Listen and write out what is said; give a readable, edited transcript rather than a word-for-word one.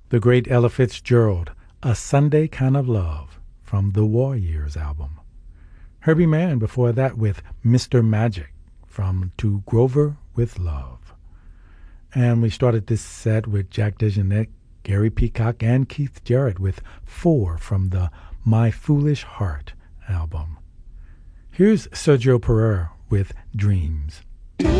The great Ella Fitzgerald, A Sunday Kind of Love, from the War Years album. Herbie Mann before that with Mr. Magic, from To Grover with Love. And we started this set with Jack DeJohnette, Gary Peacock, and Keith Jarrett with Four from the My Foolish Heart album. Here's Sergio Pereira with Dreams.